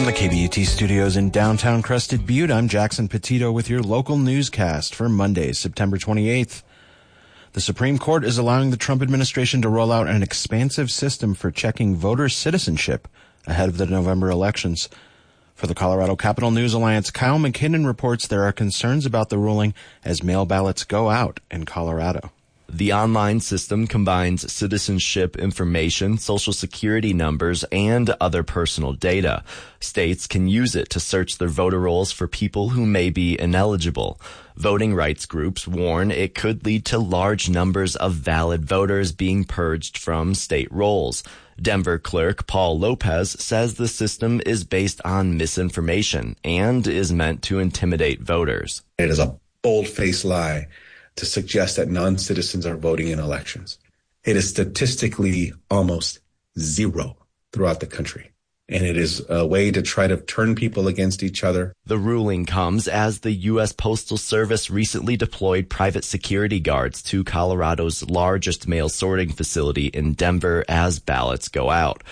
From the KBUT studios in downtown Crested Butte, I'm Jackson Petito with your local newscast for Monday, September 28th. The Supreme Court is allowing the Trump administration to roll out an expansive system for checking voter citizenship ahead of the November elections. For the Colorado Capital News Alliance, Kyle McKinnon reports there are concerns about the ruling as mail ballots go out in Colorado. The online system combines citizenship information, social security numbers, and other personal data. States can use it to search their voter rolls for people who may be ineligible. Voting rights groups warn it could lead to large numbers of valid voters being purged from state rolls. Denver clerk Paul Lopez says the system is based on misinformation and is meant to intimidate voters. It is a bold-faced lie to suggest that non-citizens are voting in elections. It is statistically almost zero throughout the country. And it is a way to try to turn people against each other. The ruling comes as the U.S. Postal Service recently deployed private security guards to Colorado's largest mail sorting facility in Denver as ballots go out.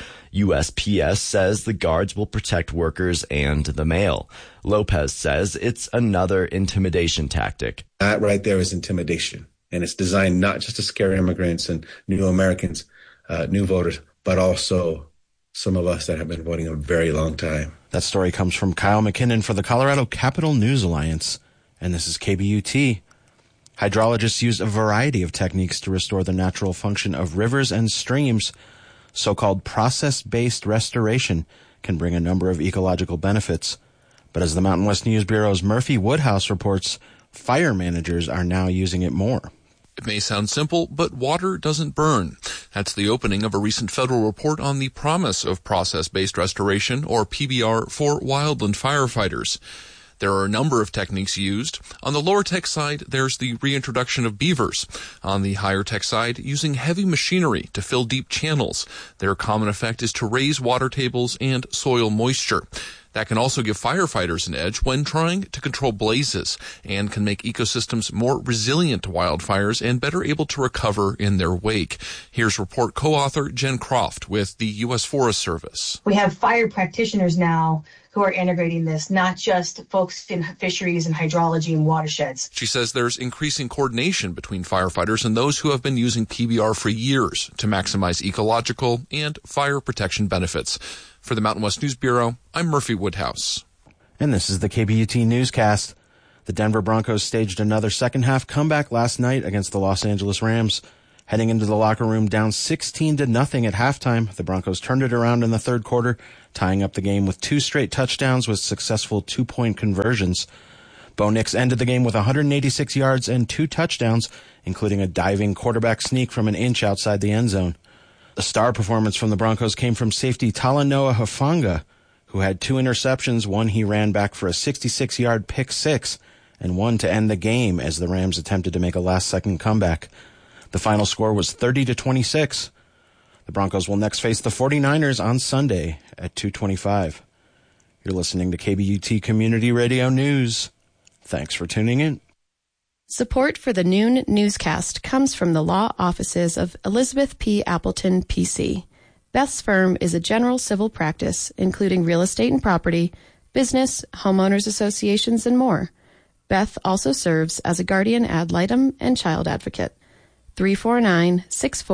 USPS says the guards will protect workers and the mail. Lopez says it's another intimidation tactic. That right there is intimidation. And it's designed not just to scare immigrants and new Americans, new voters, but also some of us that have been voting a very long time. That story comes from Kyle McKinnon for the Colorado Capital News Alliance. And this is KBUT. Hydrologists use a variety of techniques to restore the natural function of rivers and streams. So-called process-based restoration can bring a number of ecological benefits. But as the Mountain West News Bureau's Murphy Woodhouse reports, fire managers are now using it more. It may sound simple, but water doesn't burn. That's the opening of a recent federal report on the promise of process-based restoration, or PBR, for wildland firefighters. There are a number of techniques used. On the lower tech side, there's the reintroduction of beavers. On the higher tech side, using heavy machinery to fill deep channels. Their common effect is to raise water tables and soil moisture. That can also give firefighters an edge when trying to control blazes and can make ecosystems more resilient to wildfires and better able to recover in their wake. Here's report co-author Jen Croft with the U.S. Forest Service. We have fire practitioners now who are integrating this, not just folks in fisheries and hydrology and watersheds. She says there's increasing coordination between firefighters and those who have been using PBR for years to maximize ecological and fire protection benefits. For the Mountain West News Bureau, I'm Murphy Woodhouse. And this is the KBUT newscast. The Denver Broncos staged another second-half comeback last night against the Los Angeles Rams. Heading into the locker room down 16-0 at halftime, the Broncos turned it around in the third quarter, tying up the game with 2 straight touchdowns with successful 2-point conversions. Bo Nix ended the game with 186 yards and 2 touchdowns, including a diving quarterback sneak from an inch outside the end zone. The star performance from the Broncos came from safety Talanoa Hufanga, who had 2 interceptions, one he ran back for a 66-yard pick six, and one to end the game as the Rams attempted to make a last-second comeback. The final score was 30-26. The Broncos will next face the 49ers on Sunday at 2:25. You're listening to KBUT Community Radio News. Thanks for tuning in. Support for the noon newscast comes from the law offices of Elizabeth P. Appleton, P.C. Beth's firm is a general civil practice, including real estate and property, business, homeowners associations, and more. Beth also serves as a guardian ad litem and child advocate.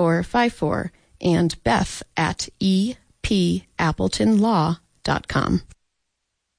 349-6454 and Beth at epappletonlaw.com.